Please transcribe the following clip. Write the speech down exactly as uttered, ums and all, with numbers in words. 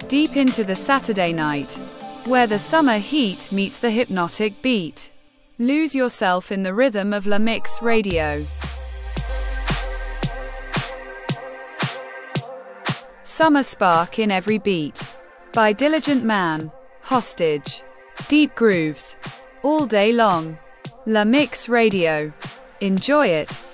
deep into the Saturday night, where the summer heat meets the hypnotic beat. Lose yourself in the rhythm of La Mix Radio. Summer spark in every beat. By Diligent Man, Hostage. Deep grooves. All day long. La Mix Radio. Enjoy it.